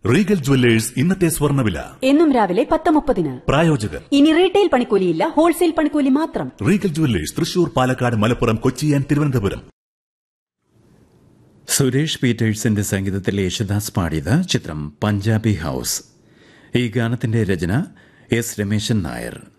Regal jewellers ഇന്നത്തെ സ്വർണ്ണവില എന്നും രാവിലെ 10:30. പ്രായോജകർ ഇനി റീറ്റെയിൽ പണിക്കൂലിയില്ല, ഹോൾസെയിൽ പണിക്കൂലി മാത്രം. Regal jewellers Thrissur, Palakkad, Malappuram, Kochi and Thiruvananthapuram. Suresh പീറ്റേഴ്സിന്റെ സംഗീതത്തിൽ യേശുദാസ് പാടിയത് ചിത്രം പഞ്ചാബി ഹൌസ്. ഈ ഗാനത്തിന്റെ രചന എസ് രമേശൻ നായർ.